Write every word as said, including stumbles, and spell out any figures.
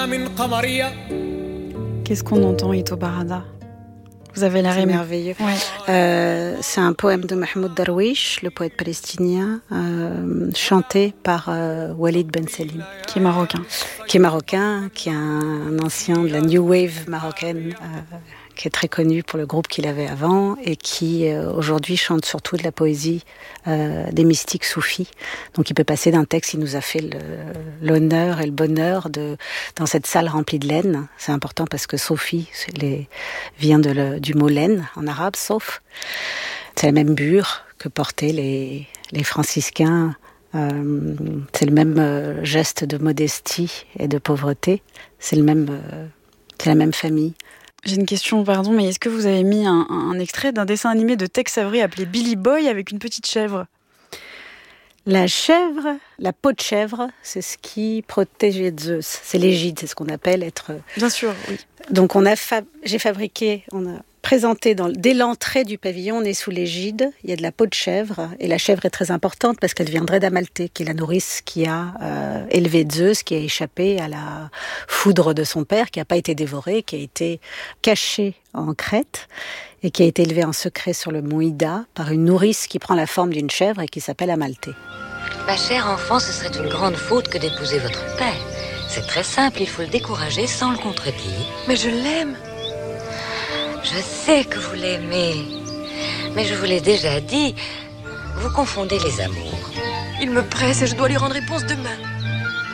Qu'est-ce qu'on entend, Ito Barada? Vous avez l'air aimé. Merveilleux. Ouais. Euh, c'est un poème de Mahmoud Darwish, le poète palestinien, euh, chanté par euh, Walid Ben Salim. Qui est marocain. Qui est marocain, qui est un ancien de la New Wave marocaine, euh, qui est très connu pour le groupe qu'il avait avant et qui euh, aujourd'hui chante surtout de la poésie euh, des mystiques soufis. Donc il peut passer d'un texte, il nous a fait le, l'honneur et le bonheur de dans cette salle remplie de laine. C'est important parce que Sophie c'est les, vient de le, du mot laine en arabe, sauf. C'est la même bure que portaient les, les franciscains. Euh, c'est le même euh, geste de modestie et de pauvreté. C'est le même, euh, c'est la même famille. J'ai une question, pardon, mais est-ce que vous avez mis un, un extrait d'un dessin animé de Tex Avery appelé Billy Boy avec une petite chèvre? La chèvre, la peau de chèvre, c'est ce qui protégeait Zeus. C'est l'égide, c'est ce qu'on appelle être... Bien sûr, oui. Donc on a fa... j'ai fabriqué, on a présenté dans... dès l'entrée du pavillon, on est sous l'égide, il y a de la peau de chèvre, et la chèvre est très importante parce qu'elle viendrait d'Amalthée, qui est la nourrice qui a euh, élevé Zeus, qui a échappé à la foudre de son père, qui n'a pas été dévoré, qui a été caché en Crète, et qui a été élevée en secret sur le mont Ida par une nourrice qui prend la forme d'une chèvre et qui s'appelle Amalthée. Ma chère enfant, ce serait une grande faute que d'épouser votre père. C'est très simple, il faut le décourager sans le contredire. Mais je l'aime. Je sais que vous l'aimez, mais je vous l'ai déjà dit, vous confondez les amours. Il me presse et je dois lui rendre réponse demain.